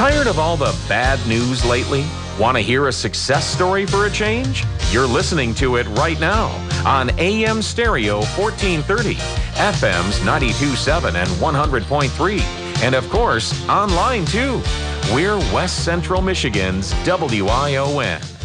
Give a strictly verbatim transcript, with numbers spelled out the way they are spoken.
Tired of all the bad news lately? Want to hear a success story for a change? You're listening to it right now on A M Stereo fourteen thirty, F M's ninety-two point seven and one hundred point three, and of course, online too. We're West Central Michigan's W I O N.